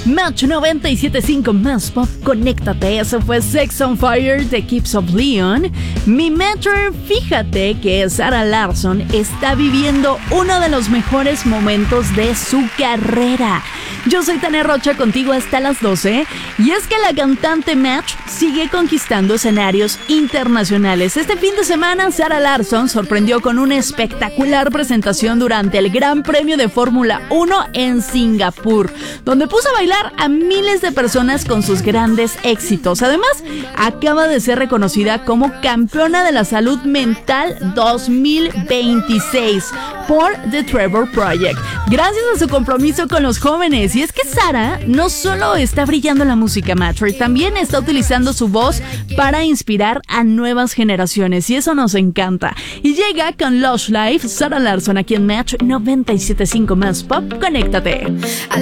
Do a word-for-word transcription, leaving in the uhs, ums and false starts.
Match noventa y siete punto cinco más pop, conéctate. Eso fue Sex on Fire de Keeps of Leon. Mi Metro, fíjate que Zara Larsson está viviendo uno de los mejores momentos de su carrera. Yo soy Tania Rocha, contigo hasta las doce. Y es que la cantante Match sigue conquistando escenarios internacionales. Este fin de semana, Zara Larsson sorprendió con una espectacular presentación durante el Gran Premio de Fórmula uno en Singapur, donde puso a bailar a miles de personas con sus grandes éxitos. Además, acaba de ser reconocida como campeona de la salud mental dos mil veintiséis por The Trevor Project, gracias a su compromiso con los jóvenes. Y es que Zara no solo está brillando en la música Match, también está utilizando su voz para inspirar a nuevas generaciones, y eso nos encanta. Y llega con Lush Life, Zara Larsson aquí en Match noventa y siete punto cinco más pop, conéctate.